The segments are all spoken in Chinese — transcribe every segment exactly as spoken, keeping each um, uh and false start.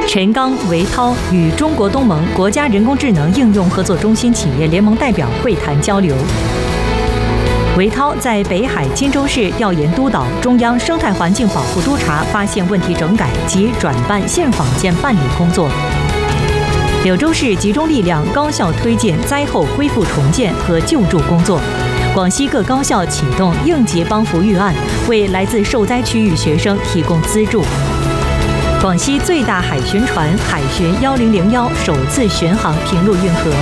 陈刚、韦涛与中国东盟国家人工智能应用合作中心企业联盟代表会谈交流。韦涛在北海金州市调研督导中央生态环境保护督察发现问题整改及转办现访件办理工作。柳州市集中力量高效推进灾后恢复重建和救助工作。广西各高校启动应急帮扶预案，为来自受灾区域学生提供资助。广西最大海巡船海巡一零零一首次巡航平陆运河。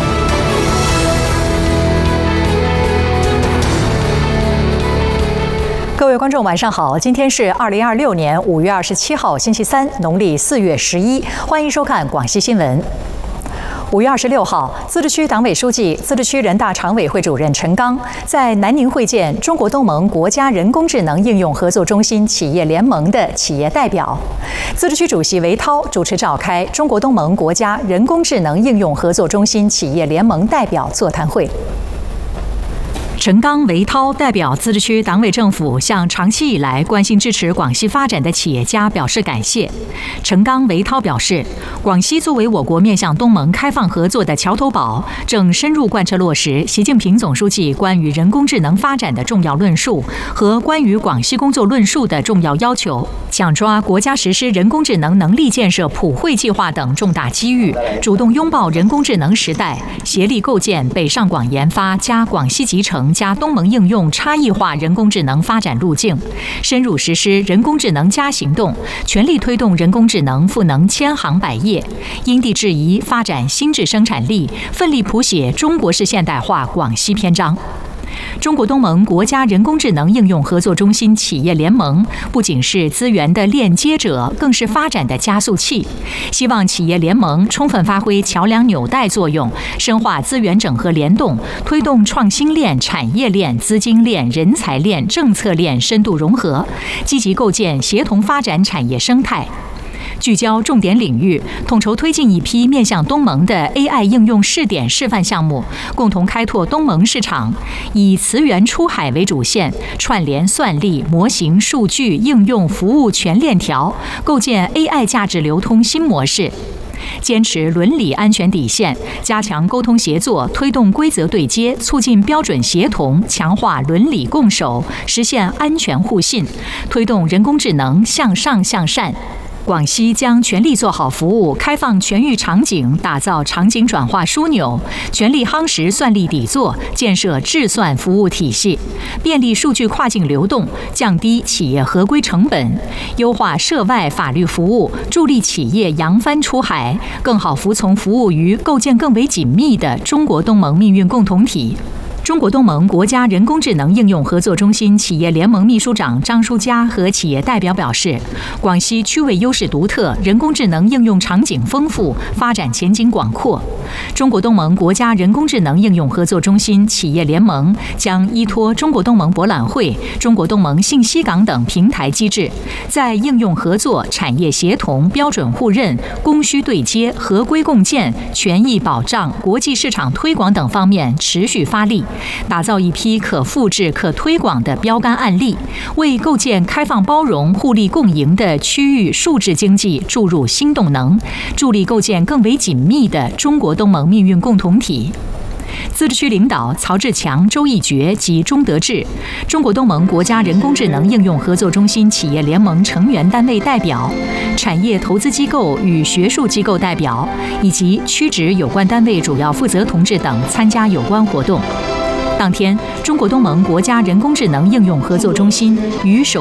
各位观众，晚上好！今天是二零二六年五月二十七号，星期三，农历四月十一。欢迎收看广西新闻。五月二十六号，自治区党委书记、自治区人大常委会主任陈刚在南宁会见中国东盟国家人工智能应用合作中心企业联盟的企业代表。自治区主席韦涛主持召开中国东盟国家人工智能应用合作中心企业联盟代表座谈会。陈刚、韦涛代表自治区党委政府向长期以来关心支持广西发展的企业家表示感谢。陈刚、韦涛表示，广西作为我国面向东盟开放合作的桥头堡，正深入贯彻落实习近平总书记关于人工智能发展的重要论述和关于广西工作论述的重要要求，抢抓国家实施人工智能能力建设普惠计划等重大机遇，主动拥抱人工智能时代，协力构建北上广研发加广西集成加东盟应用差异化人工智能发展路径，深入实施人工智能加行动，全力推动人工智能赋能千行百业，因地制宜发展新质生产力，奋力谱写中国式现代化广西篇章。中国东盟国家人工智能应用合作中心企业联盟不仅是资源的链接者，更是发展的加速器。希望企业联盟充分发挥桥梁纽带作用，深化资源整合联动，推动创新链、产业链、资金链、人才链、政策链深度融合，积极构建协同发展产业生态。聚焦重点领域，统筹推进一批面向东盟的 A I 应用试点示范项目，共同开拓东盟市场。以磁源出海为主线，串联算力、模型、数据、应用、服务全链条，构建 A I 价值流通新模式。坚持伦理安全底线，加强沟通协作，推动规则对接，促进标准协同，强化伦理共守，实现安全互信，推动人工智能向上向善。广西将全力做好服务，开放全域场景，打造场景转化枢纽，全力夯实算力底座，建设智算服务体系，便利数据跨境流动，降低企业合规成本，优化涉外法律服务，助力企业扬帆出海，更好服从服务于构建更为紧密的中国东盟命运共同体。中国东盟国家人工智能应用合作中心企业联盟秘书长张书佳和企业代表表示，广西区位优势独特，人工智能应用场景丰富，发展前景广阔。中国东盟国家人工智能应用合作中心企业联盟将依托中国东盟博览会、中国东盟信息港等平台机制，在应用合作、产业协同、标准互认、供需对接、合规共建、权益保障、国际市场推广等方面持续发力，打造一批可复制、可推广的标杆案例，为构建开放包容、互利共赢的区域数字经济注入新动能，助力构建更为紧密的中国东盟命运共同体。自治区领导曹志强、周义觉及钟德志，中国东盟国家人工智能应用合作中心企业联盟成员单位代表、产业投资机构与学术机构代表，以及区直有关单位主要负责同志等参加有关活动。当天，中国东盟国家人工智能应用合作中心与首